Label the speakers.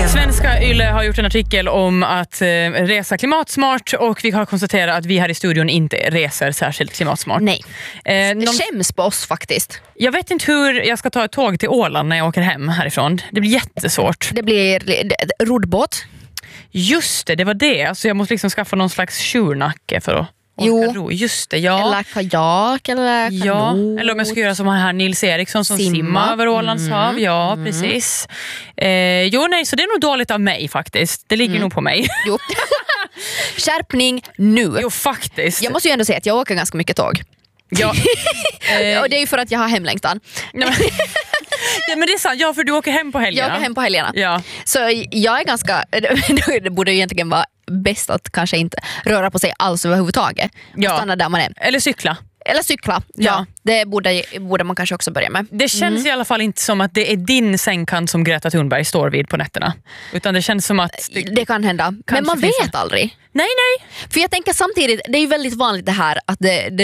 Speaker 1: Svenska Yle har gjort en artikel om att resa klimatsmart och vi har konstaterat att vi här i studion inte reser särskilt klimatsmart.
Speaker 2: Nej, det skäms på oss faktiskt.
Speaker 1: Jag vet inte hur jag ska ta ett tåg till Åland när jag åker hem härifrån. Det blir jättesvårt.
Speaker 2: Det blir roddbåt.
Speaker 1: Just det var det. Alltså jag måste liksom skaffa någon slags tjurnacke för att orka ro. Just det, ja.
Speaker 2: Eller kajak eller kanot.
Speaker 1: Ja, eller om jag ska göra som här Nils Eriksson som simmar över Ålands hav. Ja, precis. Så det är nog dåligt av mig faktiskt. Det ligger nog på mig.
Speaker 2: Jo. Skärpning nu.
Speaker 1: Jo, faktiskt.
Speaker 2: Jag måste ju ändå säga att jag åker ganska mycket tåg.
Speaker 1: Ja.
Speaker 2: Och det är ju för att jag har hemlängtan.
Speaker 1: Ja, men det är sant. Ja, för du åker hem på helgerna.
Speaker 2: Jag åker hem på helgerna.
Speaker 1: Ja.
Speaker 2: Så jag är ganska... Det borde ju egentligen vara bäst att kanske inte röra på sig alls överhuvudtaget. Och stanna där man är.
Speaker 1: Eller cykla.
Speaker 2: Eller cykla, ja. Det borde man kanske också börja med.
Speaker 1: Det känns i alla fall inte som att det är din sängkant som Greta Thunberg står vid på nätterna. Utan det känns som att...
Speaker 2: Det kan hända. Men man vet aldrig.
Speaker 1: Nej.
Speaker 2: För jag tänker samtidigt, det är ju väldigt vanligt det här att det